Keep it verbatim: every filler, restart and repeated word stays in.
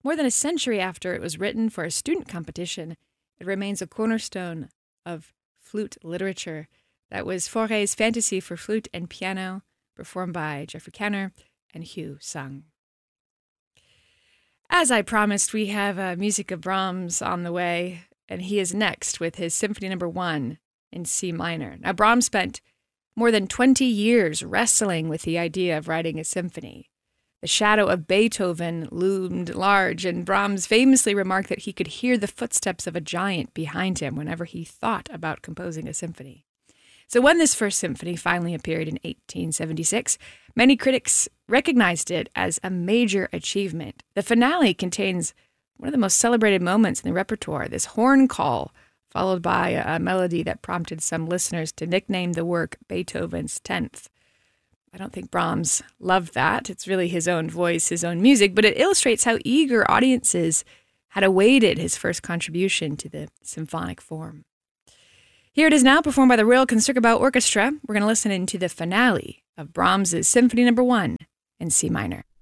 More than a century after it was written for a student competition, it remains a cornerstone of flute literature. That was Fauré's Fantasy for Flute and Piano, performed by Jeffrey Kenner and Hugh Sung. As I promised, we have uh, music of Brahms on the way, and he is next with his Symphony Number One in C minor. Now, Brahms spent more than twenty years wrestling with the idea of writing a symphony. The shadow of Beethoven loomed large, and Brahms famously remarked that he could hear the footsteps of a giant behind him whenever he thought about composing a symphony. So when this first symphony finally appeared in eighteen seventy-six, many critics recognized it as a major achievement. The finale contains one of the most celebrated moments in the repertoire, this horn call, followed by a melody that prompted some listeners to nickname the work Beethoven's Tenth. I don't think Brahms loved that. It's really his own voice, his own music, but it illustrates how eager audiences had awaited his first contribution to the symphonic form. Here it is now, performed by the Royal Concertgebouw Orchestra. We're going to listen into the finale of Brahms's Symphony Number One in C minor.